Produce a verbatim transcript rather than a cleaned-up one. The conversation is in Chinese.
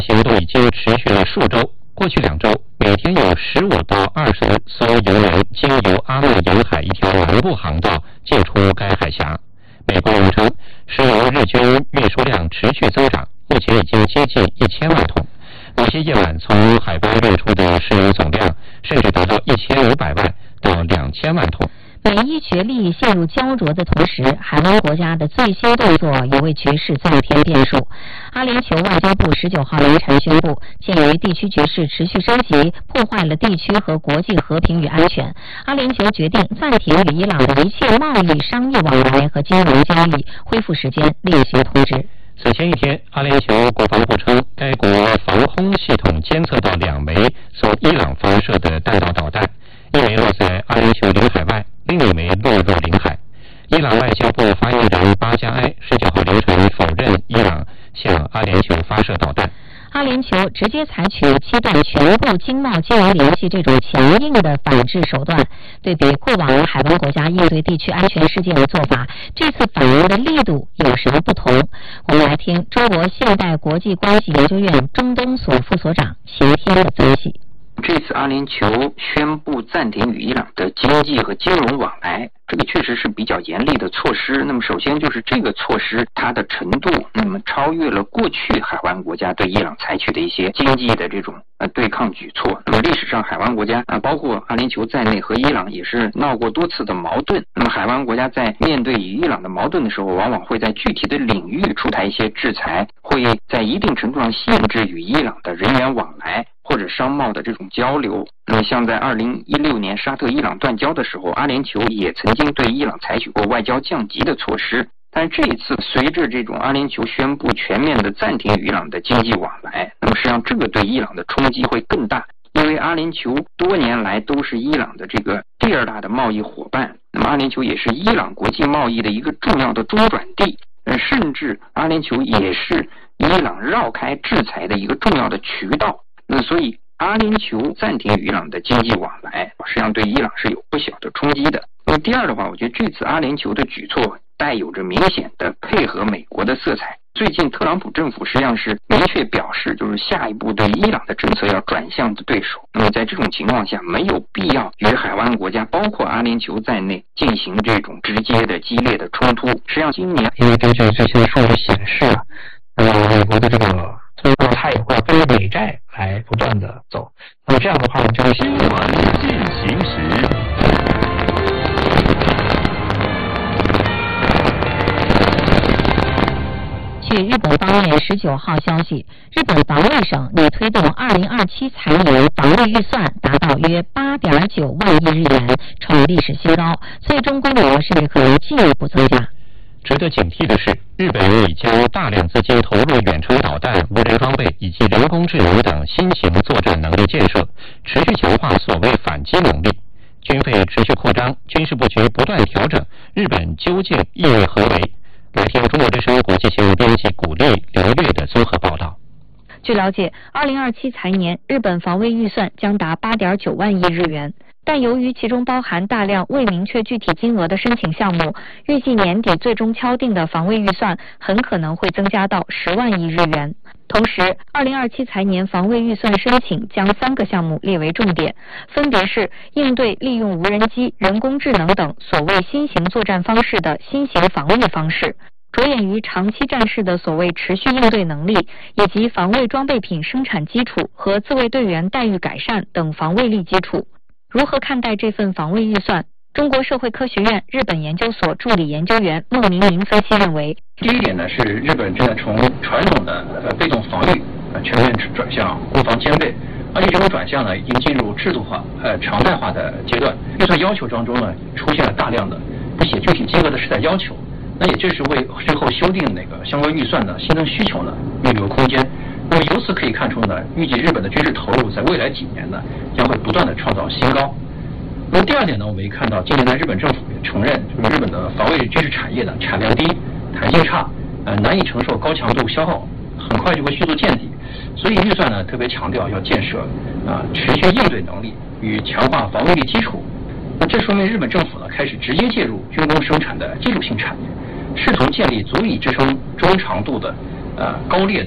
行动已经持续了数周。过去两周，每天有十五到二十艘油轮经由阿曼沿海一条南部航道进出该海峡。美国人称，石油日均运输量持续增长，目前已经接近一千万桶。某些夜晚从海湾运出的石油总量甚至达到一千五百万到两千万桶。 美伊角力陷入焦灼的同时，海湾国家的最新动作也为局势增添变数。阿联酋外交部十九号凌晨宣布，鉴于地区局势持续升级，破坏了地区和国际和平与安全，阿联酋决定暂停与伊朗的一切贸易、商业往来和金融交易，恢复时间另行通知。 此前一天，阿联酋国防部称，该国防空系统监测到两枚从伊朗发射的弹道导弹，一枚落在阿联酋领海外，另一枚落入领海。伊朗外交部发言人巴加埃十九号凌晨否认伊朗向阿联酋发射导弹。 阿联酋直接采取切断全部经贸金融联系这种强硬的反制手段，对比过往海湾国家应对地区安全事件的做法，这次反应的力度有什么不同？我们来听中国现代国际关系研究院中东所副所长邢天的分析。 这次阿联酋宣布暂停与伊朗的经济和金融往来，这个确实是比较严厉的措施。那么首先就是这个措施它的程度，那么超越了过去海湾国家对伊朗采取的一些经济的这种呃对抗举措。那么历史上海湾国家啊，包括阿联酋在内和伊朗也是闹过多次的矛盾。那么海湾国家在面对与伊朗的矛盾的时候，往往会在具体的领域出台一些制裁，会在一定程度上限制与伊朗的人员往来或者商贸的这种交流。那么像在二零一六年沙特伊朗断交的时候，阿联酋也曾经对伊朗采取过外交降级的措施。但这一次随着这种阿联酋宣布全面的暂停与伊朗的经济往来，那么实际上这个对伊朗的冲击会更大，因为阿联酋多年来都是伊朗的这个第二大的贸易伙伴，那么阿联酋也是伊朗国际贸易的一个重要的中转地，呃，甚至阿联酋也是伊朗绕开制裁的一个重要的渠道。那所以阿联酋暂停与伊朗的经济往来，实际上对伊朗是有不小的冲击的。那么第二的话，我觉得这次阿联酋的举措带有着明显的配合美国的色彩。最近特朗普政府实际上是明确表示，就是下一步对伊朗的政策要转向的对手。那么在这种情况下，没有必要与海湾国家，包括阿联酋在内，进行这种直接的激烈的冲突。实际上今年， 因为根据这些数据显示啊，呃，美国的这个通过它也会跟着美债来不断的走。那么这样的话，就是新闻进行时。 据日本方面十九号消息，日本防卫省拟推动二零二七财年防卫预算达到约八点九万亿日元，创历史新高，最终规模甚至可能进一步增加。 值得警惕的是，日本已将大量资金投入远程导弹、无人装备以及人工智能等新型作战能力建设，持续强化所谓反击能力。军费持续扩张，军事布局不断调整，日本究竟意味何为？来听中国之声国际新闻编辑古丽、刘略的综合报道。 据了解，二零二七财年日本防卫预算将达八点九万亿日元，但由于其中包含大量未明确具体金额的申请项目，预计年底最终敲定的防卫预算很可能会增加到十万亿日元。同时，二零二七财年防卫预算申请将三个项目列为重点，分别是应对利用无人机、人工智能等所谓新型作战方式的新型防御方式，着眼于长期战事的所谓持续应对能力，以及防卫装备品生产基础和自卫队员待遇改善等防卫力基础。如何看待这份防卫预算？中国社会科学院日本研究所助理研究员孟明明分析认为， 第一点呢是日本正在从传统的呃被动防御呃全面转向国防兼备，而且这种转向呢已经进入制度化呃常态化的阶段。预算要求当中呢出现了大量的不写具体金额的时代要求，那也就是为最后修订那个相关预算的新增需求呢预留空间。那么由此可以看出呢，预计日本的军事投入在未来几年呢将会不断的创造新高。那么第二点呢，我们也看到今年的日本政府也承认，就是日本的防卫军事产业的产量低、弹性差，呃，难以承受高强度消耗，很快就会迅速见底。所以预算呢特别强调要建设啊、呃、持续应对能力与强化防卫力基础。那这说明日本政府呢开始直接介入军工生产的基础性产业，试图建立足以支撑中长度的呃高劣。